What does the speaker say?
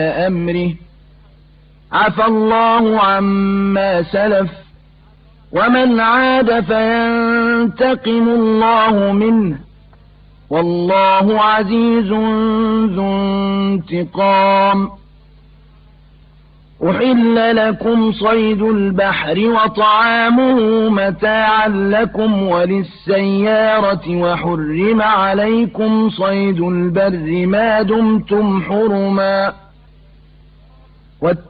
أمره عفى الله عما سلف ومن عاد فينتقم الله منه والله عزيز ذو انتقام. أحل لكم صيد البحر وطعامه متاعا لكم وللسيارة وحرم عليكم صيد البر ما دمتم حرما